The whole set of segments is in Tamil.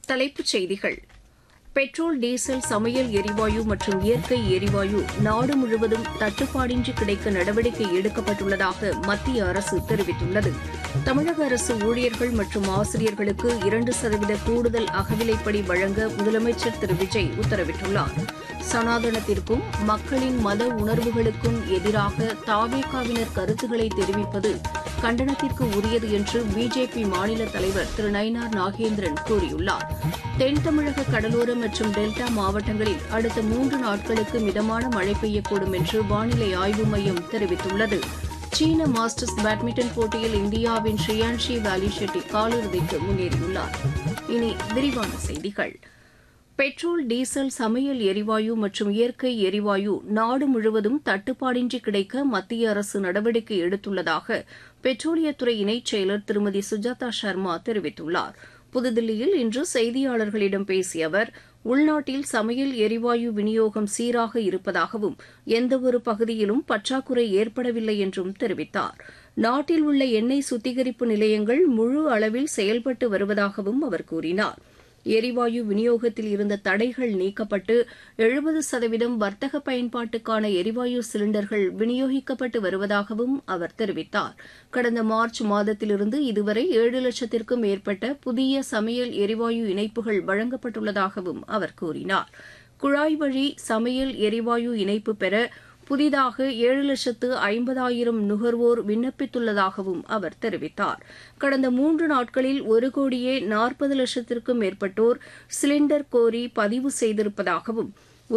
தலைப்புச் செய்திகள். பெட்ரோல், டீசல், சமையல் எரிவாயு மற்றும் இயற்கை எரிவாயு நாடு முழுவதும் தட்டுப்பாடின்றி கிடைக்க நடவடிக்கை எடுக்கப்பட்டுள்ளதாக மத்திய அரசு தெரிவித்துள்ளது. தமிழக அரசு ஊழியர்கள் மற்றும் ஆசிரியர்களுக்கு 2% கூடுதல் அகவிலைப்படி வழங்க முதலமைச்சர் திரு விஜய் உத்தரவிட்டுள்ளார். சனாதனத்திற்கும் மக்களின் மத உணர்வுகளுக்கும் எதிராக தாவேகாவினர் கருத்துக்களை தெரிவிப்பது கண்டனத்திற்கு உரியது என்று பிஜேபி மாநில தலைவர் திரு நயினார் நாகேந்திரன் கூறியுள்ளார். தென் தமிழக கடலோர மற்றும் டெல்டா மாவட்டங்களில் அடுத்த 3 நாட்களுக்கு மிதமான மழை பெய்யக்கூடும் என்று வானிலை ஆய்வு மையம் தெரிவித்துள்ளது. சீன மாஸ்டர்ஸ் பேட்மிண்டன் போட்டியில் இந்தியாவின் ஸ்ரீயான்ஷி வாலி ஷெட்டி காலிறுதிக்கு முன்னேறியுள்ளார். இனி விரிவான செய்திகள். பெட்ரோல், டீசல், சமையல் எரிவாயு மற்றும் இயற்கை எரிவாயு நாடு முழுவதும் தட்டுப்பாடின்றி கிடைக்க மத்திய அரசு நடவடிக்கை எடுத்துள்ளதாக பெட்ரோலியத்துறை இணைச் செயலர் திருமதி சுஜாதா சர்மா தெரிவித்துள்ளார். புதுதில்லியில் இன்று செய்தியாளர்களிடம் பேசிய அவர், உள்நாட்டில் சமையல் எரிவாயு விநியோகம் சீராக இருப்பதாகவும் எந்தவொரு பகுதியிலும் பற்றாக்குறை ஏற்படவில்லை என்றும் தெரிவித்தார். நாட்டில் உள்ள எண்ணெய் சுத்திகரிப்பு நிலையங்கள் முழு அளவில் செயல்பட்டு வருவதாகவும் அவர் கூறினார். எரிவாயு விநியோகத்தில் இருந்த தடைகள் நீக்கப்பட்டு 70% வர்த்தக பயன்பாட்டுக்கான எரிவாயு சிலிண்டர்கள் விநியோகிக்கப்பட்டு வருவதாகவும் அவர் தெரிவித்தார். கடந்த மார்ச் மாதத்திலிருந்து இதுவரை 7 லட்சத்திற்கும் மேற்பட்ட புதிய சமையல் எரிவாயு இணைப்புகள் வழங்கப்பட்டுள்ளதாகவும் அவர் கூறினார். குழாய் வழி சமையல் எரிவாயு இணைப்பு பெற புதிதாக 7,50,000 நுகர்வோர் விண்ணப்பித்துள்ளதாகவும் அவர் தெரிவித்தார். கடந்த 3 நாட்களில் 1,40,00,000த்திற்கும் மேற்பட்டோர் சிலிண்டர் கோரி பதிவு செய்திருப்பதாகவும்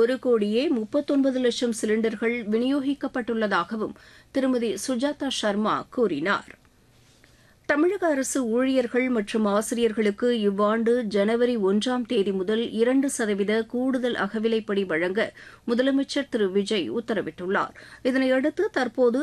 1,39,00,000 சிலிண்டர்கள் விநியோகிக்கப்பட்டுள்ளதாகவும் திருமதி சுஜாதா சர்மா கூறினார். தமிழக அரசு ஊழியர்கள் மற்றும் ஆசிரியர்களுக்கு இவ்வாண்டு ஜனவரி 1ஆம் தேதி முதல் 2% கூடுதல் அகவிலைப்படி வழங்க முதலமைச்சர் திரு விஜய் உத்தரவிட்டுள்ளார். இதனையடுத்து தற்போது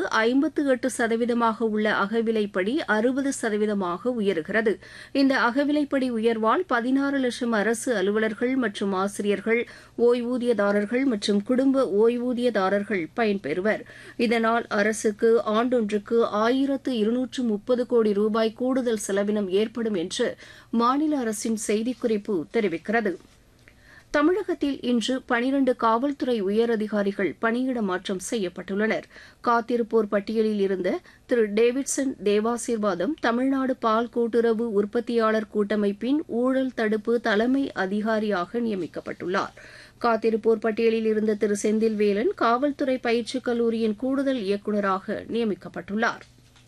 58% உள்ள அகவிலைப்படி 60% உயர்கிறது. இந்த அகவிலைப்படி உயர்வால் 16 லட்சம் அரசு அலுவலர்கள் மற்றும் ஆசிரியர்கள், ஓய்வூதியதாரர்கள் மற்றும் குடும்ப ஓய்வூதியதாரர்கள் பயன்பெறுவர். இதனால் அரசுக்கு ஆண்டொன்றுக்கு 1,230 கோடி ரூபாய் கூடுதல் செலவினம் ஏற்படும் என்று மாநில அரசின் செய்திக்குறிப்பு தெரிவிக்கிறது. தமிழகத்தில் இன்று 12 காவல்துறை உயரதிகாரிகள் பணியிட மாற்றம் செய்யப்பட்டுள்ளனர். காத்திருப்போர் பட்டியலில் இருந்த திரு டேவிட்சன் தேவாசீர்வாதம் தமிழ்நாடு பால் கூட்டுறவு உற்பத்தியாளர் கூட்டமைப்பின் ஊழல் தடுப்பு தலைமை அதிகாரியாக நியமிக்கப்பட்டுள்ளார். காத்திருப்போர் பட்டியலில் இருந்த திரு செந்தில்வேலன் காவல்துறை பயிற்சிக் கல்லூரியின் கூடுதல் இயக்குநராக நியமிக்கப்பட்டுள்ளார்.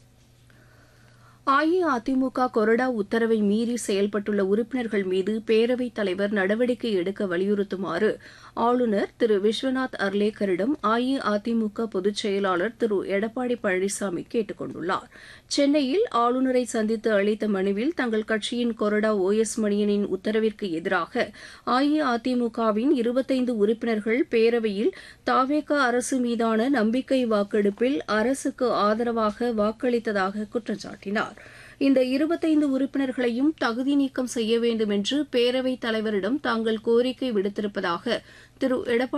அஇஅதிமுக கொறடா உத்தரவை மீறி செயல்பட்டுள்ள உறுப்பினர்கள் மீது பேரவைத் தலைவர் நடவடிக்கை எடுக்க வலியுறுத்துமாறு ஆளுநர் திரு விஸ்வநாத் அர்லேக்கரிடம் அஇஅதிமுக பொதுச் செயலாளர் திரு எடப்பாடி பழனிசாமி கேட்டுக் கொண்டுள்ளார். சென்னையில் ஆளுநரை சந்தித்து அளித்த மனுவில் தங்கள் கட்சியின் கொறடா OS மணியனின் உத்தரவிற்கு எதிராக அஇஅதிமுகவின் 25 உறுப்பினர்கள் பேரவையில் தாவேகா அரசு மீதான நம்பிக்கை வாக்கெடுப்பில் அரசுக்கு ஆதரவாக வாக்களித்ததாக குற்றம் சாட்டினார். இந்த 25 உறுப்பினர்களையும் தகுதி நீக்கம் செய்ய வேண்டும் என்று பேரவைத் தலைவரிடம் தாங்கள் கோரிக்கை விடுத்திருப்பதாக திரு எடப்பாடி